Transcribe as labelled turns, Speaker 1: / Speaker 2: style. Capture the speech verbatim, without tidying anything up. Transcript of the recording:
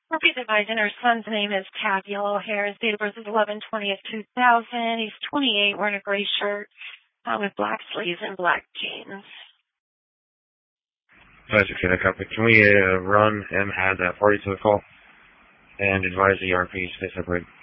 Speaker 1: Please advising her son's name is Tad Yellow Hair. His date of birth is eleven twentieth two thousand. He's twenty-eight, wearing a gray shirt uh, with black sleeves and black jeans.
Speaker 2: That's okay, that copy. Can we uh, run M has at forty to the call and advise the E R P stay separate?